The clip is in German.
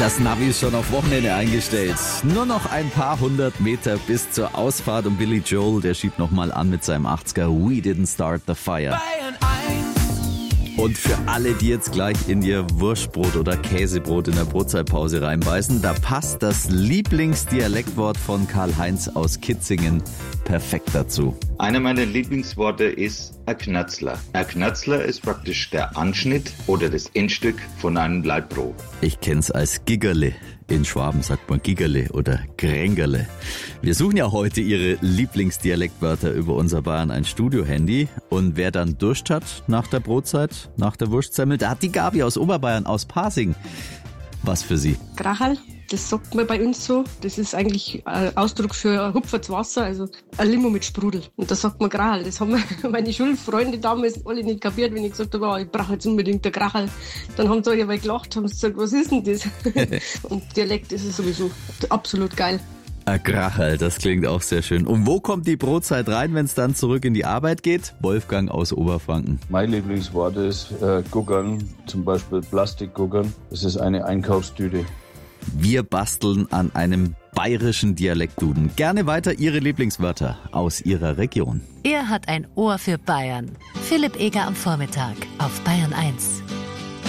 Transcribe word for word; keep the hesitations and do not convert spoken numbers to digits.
Das Navi ist schon auf Wochenende eingestellt. Nur noch ein paar hundert Meter bis zur Ausfahrt und Billy Joel, der schiebt nochmal an mit seinem achtziger We Didn't Start the Fire. Und für alle, die jetzt gleich in ihr Wurstbrot oder Käsebrot in der Brotzeitpause reinbeißen, da passt das Lieblingsdialektwort von Karl-Heinz aus Kitzingen perfekt dazu. Einer meiner Lieblingsworte ist ein Knatzler. Ein Knatzler ist praktisch der Anschnitt oder das Endstück von einem Leibbrot. Ich kenn's als Giggerle. In Schwaben sagt man Giggerle oder Grängerle. Wir suchen ja heute Ihre Lieblingsdialektwörter über unser Bayern eins Studio-Handy. Und wer dann Durst hat nach der Brotzeit, nach der Wurstsemmel, da hat die Gabi aus Oberbayern, aus Pasing was für Sie. Kracherl, das sagt man bei uns so. Das ist eigentlich ein Ausdruck für ein hupfertes Wasser, also ein Limo mit Sprudel. Und da sagt man Kracherl. Das haben meine Schulfreunde damals alle nicht kapiert, wenn ich gesagt habe, oh, ich brauche jetzt unbedingt ein Kracherl. Dann haben sie alle aber gelacht, haben sie gesagt, was ist denn das? Und Dialekt ist es sowieso absolut geil. Ein Kracherl, das klingt auch sehr schön. Und wo kommt die Brotzeit rein, wenn es dann zurück in die Arbeit geht? Wolfgang aus Oberfranken. Mein Lieblingswort ist äh, Guggern, zum Beispiel Plastikguggern. Das ist eine Einkaufstüte. Wir basteln an einem bayerischen Dialektduden. Gerne weiter Ihre Lieblingswörter aus Ihrer Region. Er hat ein Ohr für Bayern. Philipp Eger am Vormittag auf Bayern eins.